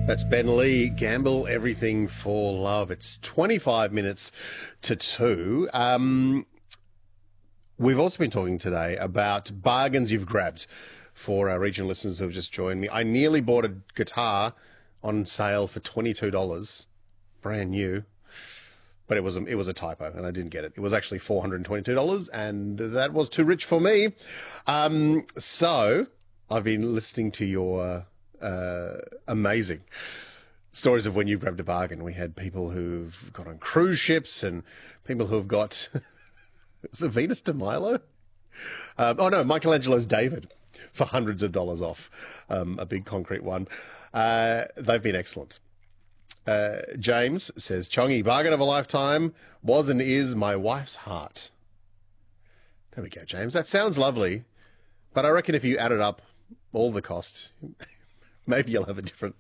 That's Ben Lee, Gamble Everything for Love. It's 25 minutes to 2. We've also been talking today about bargains you've grabbed for our regional listeners who have just joined me. I nearly bought a guitar on sale for $22, brand new, but it was a typo and I didn't get it. It was actually $422 and that was too rich for me. So I've been listening to your amazing stories of when you grabbed a bargain. We had people who've got on cruise ships and people who've got is it Venus de Milo? Michelangelo's David for hundreds of dollars off, a big concrete one. They've been excellent. James says, Chongi, bargain of a lifetime was and is my wife's heart. There we go, James. That sounds lovely, but I reckon if you added up all the cost, maybe you'll have a different...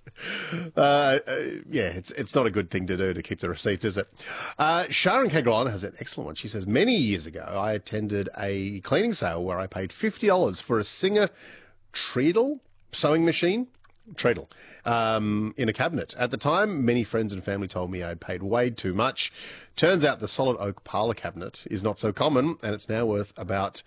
it's not a good thing to do to keep the receipts, is it? Sharon Caglon has an excellent one. She says, many years ago, I attended a cleaning sale where I paid $50 for a Singer Treadle sewing machine. Treadle, in a cabinet. At the time, many friends and family told me I'd paid way too much. Turns out the solid oak parlour cabinet is not so common, and it's now worth about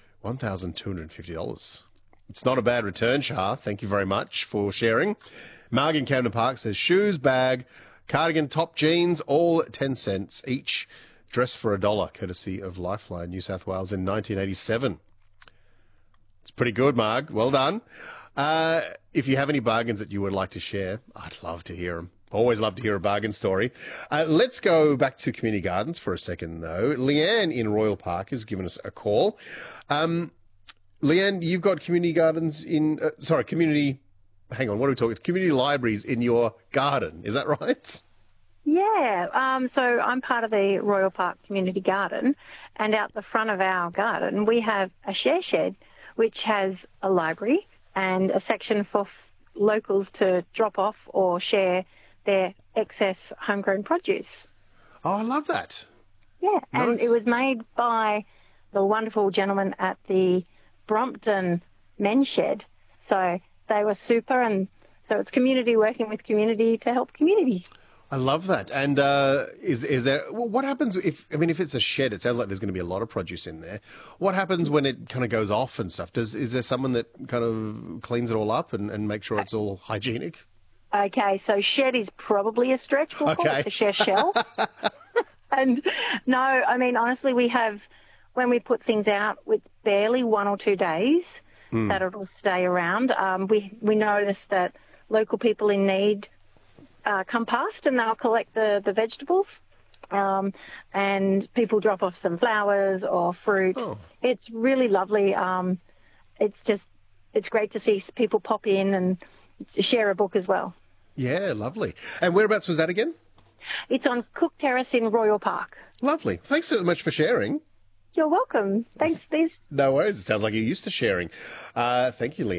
$1,250. It's not a bad return, Shah. Thank you very much for sharing. Marg in Camden Park says, shoes, bag, cardigan, top, jeans, all 10 cents each. Dress for $1, courtesy of Lifeline, New South Wales in 1987. It's pretty good, Marg. Well done. If you have any bargains that you would like to share, I'd love to hear them. Always love to hear a bargain story. Let's go back to Community Gardens for a second, though. Leanne in Royal Park has given us a call. Leanne, you've got community gardens community libraries in your garden. Is that right? Yeah. So I'm part of the Royal Park Community Garden, and out the front of our garden we have a share shed which has a library and a section for locals to drop off or share their excess homegrown produce. Oh, I love that. Yeah, nice. And it was made by the wonderful gentleman at the Brompton Men's Shed. So they were super, and so it's community working with community to help community. I love that. And what happens if it's a shed? It sounds like there's going to be a lot of produce in there. What happens when it kind of goes off and stuff? Is there someone that kind of cleans it all up and makes sure it's all hygienic? Okay, so shed is probably a stretch. We'll call it the share shell. And no, I mean, honestly, when we put things out with barely 1 or 2 days that it'll stay around. We noticed that local people in need come past and they'll collect the vegetables, and people drop off some flowers or fruit. Oh. It's really lovely. It's great to see people pop in and share a book as well. Yeah, lovely. And whereabouts was that again? It's on Cook Terrace in Royal Park. Lovely. Thanks so much for sharing. You're welcome. Thanks, Liz. No worries. It sounds like you're used to sharing. Thank you, Leanne.